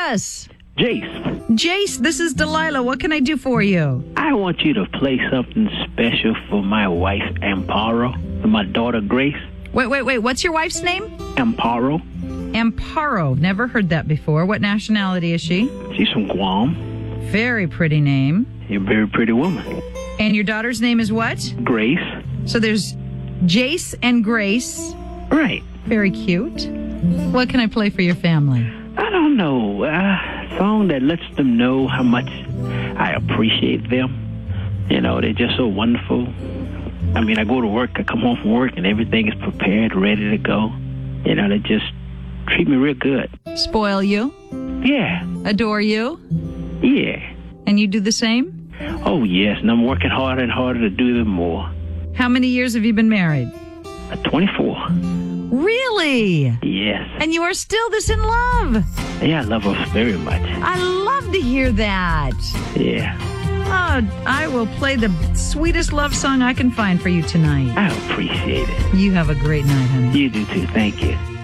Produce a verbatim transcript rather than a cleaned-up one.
us? Jace, Jace, this is Delilah. What can I do for you? I want you to play something special for my wife, Amparo, and my daughter, Grace. Wait, wait, wait. What's your wife's name? Amparo. Amparo. Never heard that before. What nationality is she? She's from Guam. Very pretty name. You're a very pretty woman. And your daughter's name is what? Grace. So there's Jace and Grace. Right. Very cute. What can I play for your family? I don't know. A song that lets them know how much I appreciate them. You know, they're just so wonderful. I mean, I go to work, I come home from work, and everything is prepared, ready to go. You know, they just treat me real good. Spoil you? Yeah. Adore you? Yeah. And you do the same? Oh, yes, and I'm working harder and harder to do them more. How many years have you been married? Uh, twenty-four. Really? Yes. And you are still this in love? Yeah, I love her very much. I love to hear that. Yeah. Oh, I will play the sweetest love song I can find for you tonight. I appreciate it. You have a great night, honey. You do too. Thank you.